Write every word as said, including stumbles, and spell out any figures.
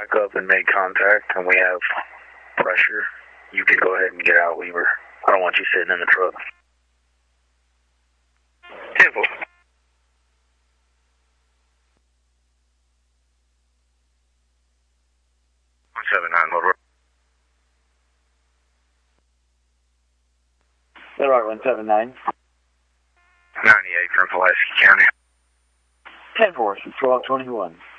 back up and made contact, and we have pressure. You can go ahead and get out, Weaver. I don't want you sitting in the truck. ten four. one seven nine, Motor. Right, one seven nine. ninety-eight from Pulaski County. ten four, twelve twenty-one.